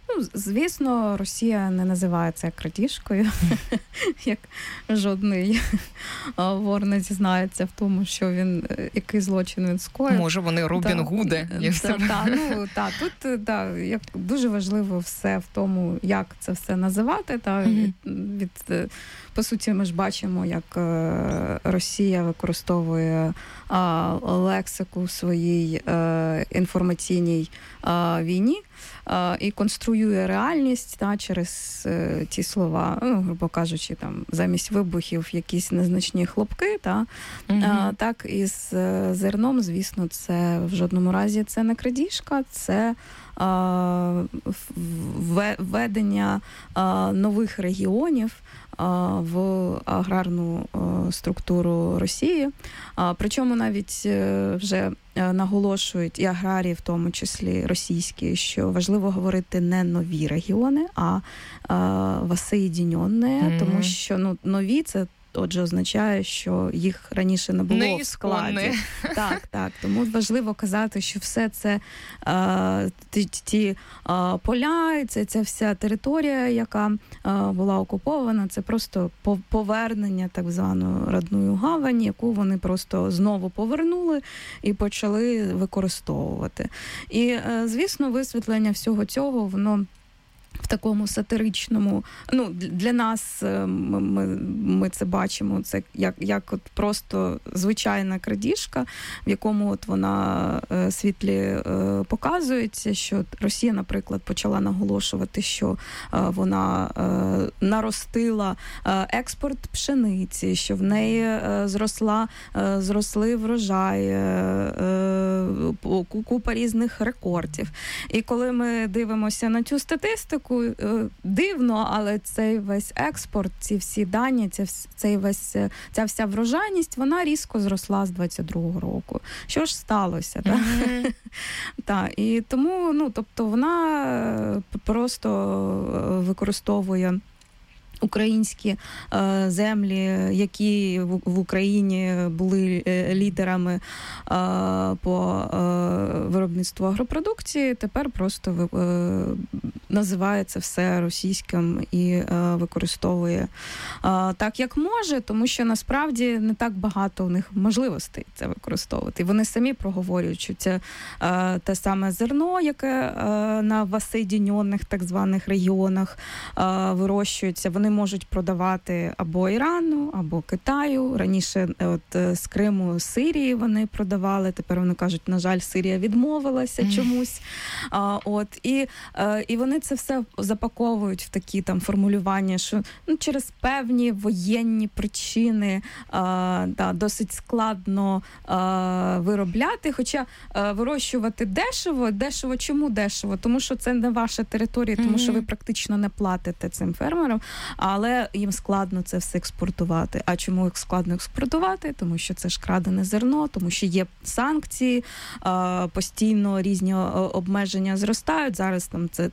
Ну, звісно, Росія не називає це крадіжкою, як жодний вор не зізнається в тому, що він, який злочин він скоїв. Може, вони Робін Гуди? Тут дуже важливо все в тому, як це все називати. По суті, ми ж бачимо, як Росія використовує лексику в своїй інформаційній війні і конструює реальність через ті слова, грубо кажучи, там замість вибухів якісь незначні хлопки. Так і з зерном, звісно, це в жодному разі це не крадіжка, це введення нових регіонів в аграрну структуру Росії. Причому навіть вже наголошують і аграрії, в тому числі російські, що важливо говорити не нові регіони, а воссоєдінені, тому що нові – це отже означає, що їх раніше не було в складі. Так. Тому важливо казати, що все це ті поля, ця вся територія, яка була окупована, це просто повернення так званої родної гавані, яку вони просто знову повернули і почали використовувати. І, звісно, висвітлення всього цього, воно в такому сатиричному, для нас, ми це бачимо, це як от просто звичайна крадіжка, в якому от вона світлі показується, що Росія, наприклад, почала наголошувати, що вона наростила експорт пшениці, що в неї зросли врожаї, купа різних рекордів. І коли ми дивимося на цю статистику, дивно, але цей весь експорт, ці всі дані, ця вся врожайність, вона різко зросла з 22-го року. Що ж сталося? І тому, тобто вона просто використовує українські землі, які в Україні були лідерами по виробництву агропродукції, тепер просто називає це все російським і використовує так, як може, тому що насправді не так багато у них можливостей це використовувати. І вони самі проговорюють, що це те саме зерно, яке на воссоєдінених так званих регіонах вирощується, вони можуть продавати або Ірану, або Китаю. Раніше з Криму, Сирії вони продавали, тепер вони кажуть, на жаль, Сирія відмовилася чомусь. І вони це все запаковують в такі там формулювання, що через певні воєнні причини досить складно виробляти, хоча вирощувати дешево, чому дешево? Тому що це не ваша територія, тому що ви практично не платите цим фермерам, але їм складно це все експортувати. А чому їх складно експортувати? Тому що це ж крадене зерно, тому що є санкції, постійно різні обмеження зростають. Зараз там це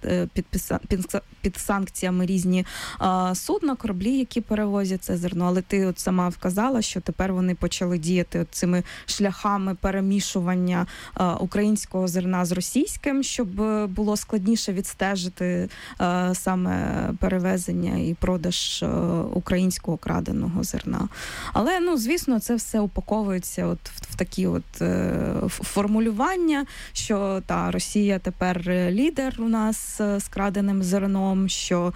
під санкціями різні судна, кораблі, які перевозять це зерно. Але ти от сама вказала, що тепер вони почали діяти цими шляхами перемішування українського зерна з російським, щоб було складніше відстежити саме перевезення і продаж українського краденого зерна. Але, звісно, це все упаковується от в такі от формулювання, що Росія тепер лідер у нас з краденим зерном, що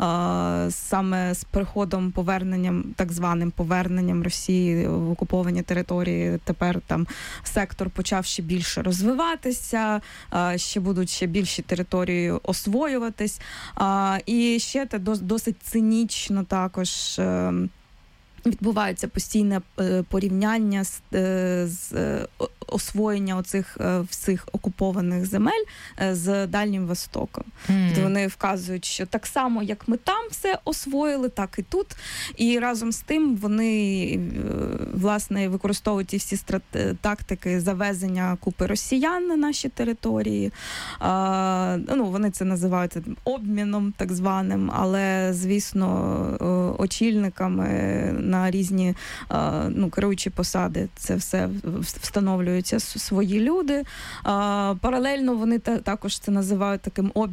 саме з приходом, так званим поверненням Росії в окуповані території, тепер там сектор почав ще більше розвиватися, ще будуть ще більші території освоюватись. І ще те досить цинічно також відбувається постійне порівняння з освоєння оцих всіх окупованих земель з Дальнім Востоком. Тобто вони вказують, що так само, як ми там все освоїли, так і тут. І разом з тим вони, власне, використовують ті всі тактики завезення купи росіян на наші території. Вони це називають обміном так званим, але, звісно, очільниками на різні керуючі посади це все встановлюються свої люди. Паралельно вони також це називають таким обміном